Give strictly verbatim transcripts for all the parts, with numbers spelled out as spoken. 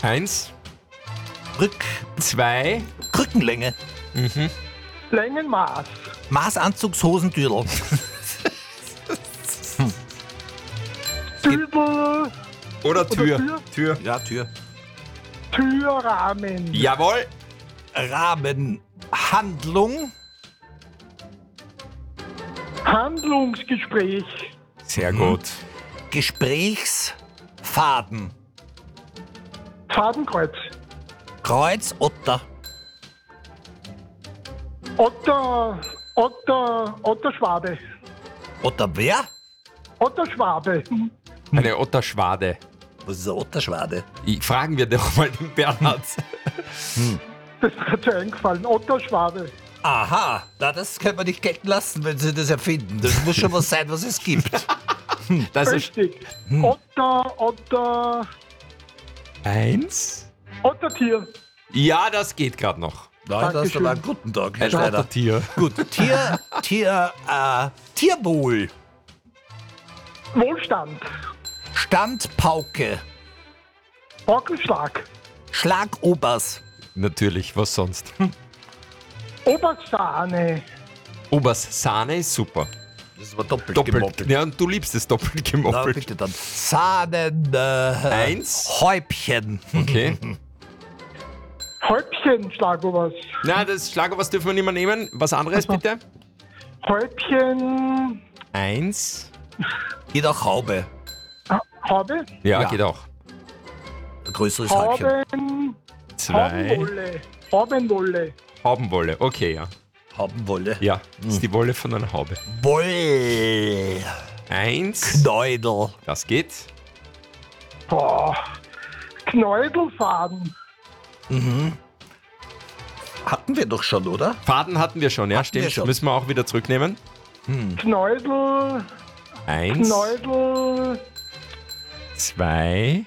Eins. Rück. Zwei. Rückenlänge. Mhm. Längenmaß. Maßanzugshosentürl. Dübel. Oder Tür. Tür? Tür. Ja, Tür. Türrahmen. Jawohl. Rahmen. Handlung. Handlungsgespräch. Sehr gut. Gesprächsfaden. Fadenkreuz. Kreuz, Otter. Otter. Otter. Otterschwabe. Otter wer? Otterschwabe. Eine Otterschwade. Was ist eine Otterschwade? Ich, fragen wir doch mal den Bernhard. Das ist mir zu eingefallen. Otterschwabe. Aha, na, das können wir nicht gelten lassen, wenn Sie das erfinden. Das muss schon was sein, was es gibt. Das ist Richtig. Otter. Otter. eins. Ottertier. Ja, das geht gerade noch. Na, das ist Dankeschön. aber einen guten Tag, Herr Ein Schneider. Ottertier. Gut, Tier, Tier, äh, Tierwohl. Wohlstand. Standpauke. Bockenschlag. Schlagobers. Natürlich, was sonst? Obersahne. Obers Sahne ist super. Das ist aber doppelt, Doppelt. gemoppelt. Ja, und du liebst es doppelt Na, gemoppelt. bitte dann. Sahnen, äh, Eins. Häubchen. Okay. Häubchen, Schlagobers. Na, das Schlager, was dürfen wir nicht mehr nehmen? Was anderes bitte? Häubchen. Eins. Geht auch Haube. Ha- Habe. Ja, Ja. geht auch. Ein größeres Häubchen. Haben. Zwei. Haubenwolle. Haubenwolle. Haubenwolle. Okay, ja. Haubenwolle. Ja, das ist die Wolle von einer Haube. Woll. Eins. Knäudel. Das geht. Boah. Knäudelfaden. Hatten wir doch schon, oder? Faden hatten wir schon, ja, Hatten wir stimmt. schon. Müssen wir auch wieder zurücknehmen. Knäudel. Eins. Knäudel. Zwei.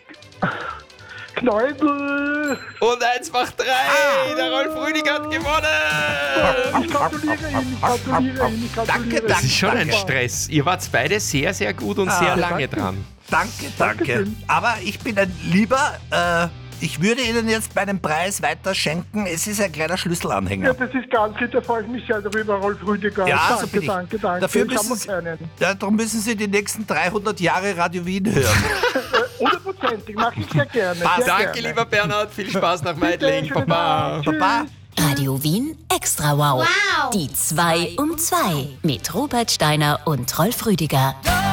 Knäudel. Und eins macht drei. Der Rolf Rüdiger hat gewonnen. Ich gratuliere Ihnen, ich gratuliere Ihnen, ich gratuliere Danke, Ihnen. Das ist schon ein Danke. Stress. Ihr wart beide sehr, sehr gut und sehr lange danke. dran. Danke, danke. Dankeschön. Aber ich bin ein Lieber, äh, ich würde Ihnen jetzt meinen Preis weiter schenken. Es ist ein kleiner Ja, Schlüsselanhänger. das ist ganz lieb, da freue ich mich sehr darüber, Rolf Rüdiger. Ja, danke, so bin ich. danke, danke. Dafür Ich hab müssen noch Sie- keinen. Ja, darum müssen Sie die nächsten dreihundert Jahre Radio Wien hören. Hundertprozentig, mache ich sehr gerne. Passt. Sehr Danke, gerne. lieber Bernhard. Viel Spaß nach Bitte, Meidling. schönen Baba. Abend. Tschüss. Baba. Radio Wien Extra Wow. Wow. Die zwei um zwei mit Robert Steiner und Rolf Rüdiger.